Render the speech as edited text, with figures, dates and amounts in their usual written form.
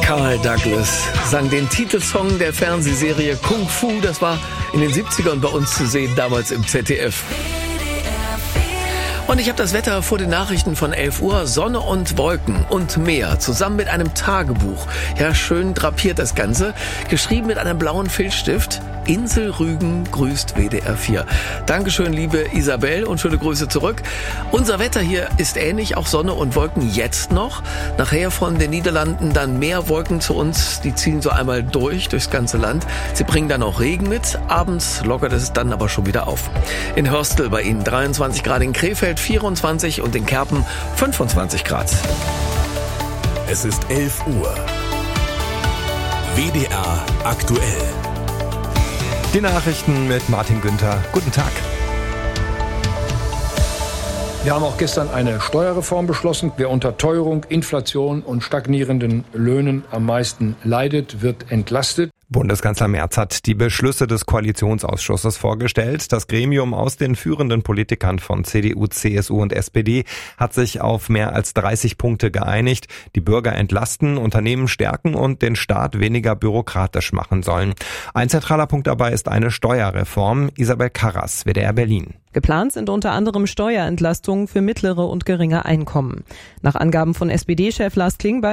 Carl Douglas sang den Titelsong der Fernsehserie Kung Fu. Das war in den 70ern bei uns zu sehen, damals im ZDF. Und ich habe das Wetter vor den Nachrichten von 11 Uhr. Sonne und Wolken und Meer zusammen mit einem Tagebuch. Ja, schön drapiert das Ganze. Geschrieben mit einem blauen Filzstift. Insel Rügen grüßt WDR 4. Dankeschön, liebe Isabel, und schöne Grüße zurück. Unser Wetter hier ist ähnlich, auch Sonne und Wolken jetzt noch. Nachher von den Niederlanden dann mehr Wolken zu uns. Die ziehen so einmal durchs ganze Land. Sie bringen dann auch Regen mit. Abends lockert es dann aber schon wieder auf. In Hörstel bei Ihnen 23 Grad, in Krefeld 24 und in Kerpen 25 Grad. Es ist 11 Uhr. WDR aktuell. Die Nachrichten mit Martin Günther. Guten Tag. Wir haben auch gestern eine Steuerreform beschlossen. Wer unter Teuerung, Inflation und stagnierenden Löhnen am meisten leidet, wird entlastet. Bundeskanzler Merz hat die Beschlüsse des Koalitionsausschusses vorgestellt. Das Gremium aus den führenden Politikern von CDU, CSU und SPD hat sich auf mehr als 30 Punkte geeinigt, die Bürger entlasten, Unternehmen stärken und den Staat weniger bürokratisch machen sollen. Ein zentraler Punkt dabei ist eine Steuerreform. Isabel Karras, WDR Berlin. Geplant sind unter anderem Steuerentlastungen für mittlere und geringe Einkommen. Nach Angaben von SPD-Chef Lars Klingbeil